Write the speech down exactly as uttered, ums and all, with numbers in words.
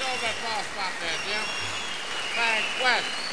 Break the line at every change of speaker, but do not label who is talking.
little bit false spot there, Jim. Flag west.